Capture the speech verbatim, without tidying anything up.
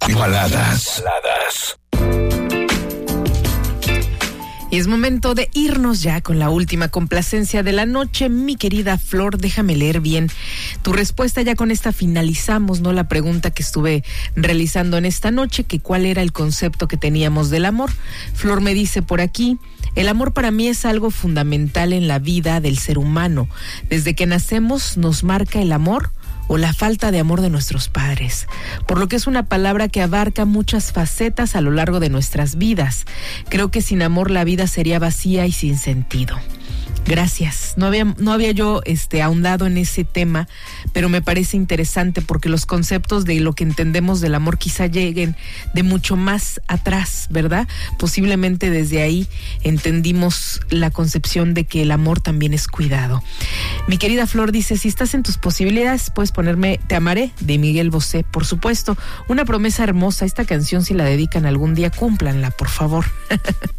Baladas. Baladas. Y es momento de irnos ya con la última complacencia de la noche. Mi querida Flor, déjame leer bien tu respuesta. Ya con esta finalizamos, ¿no? La pregunta que estuve realizando en esta noche, que cuál era el concepto que teníamos del amor. Flor me dice por aquí: el amor para mí es algo fundamental en la vida del ser humano. Desde que nacemos nos marca el amor o la falta de amor de nuestros padres, por lo que es una palabra que abarca muchas facetas a lo largo de nuestras vidas. Creo que sin amor la vida sería vacía y sin sentido. Gracias. No había, no había yo este, ahondado en ese tema, pero me parece interesante porque los conceptos de lo que entendemos del amor quizá lleguen de mucho más atrás, ¿verdad? Posiblemente desde ahí entendimos la concepción de que el amor también es cuidado. Mi querida Flor dice: si estás en tus posibilidades, puedes ponerme Te amaré, de Miguel Bosé. Por supuesto, una promesa hermosa. Esta canción, si la dedican algún día, cúmplanla, por favor.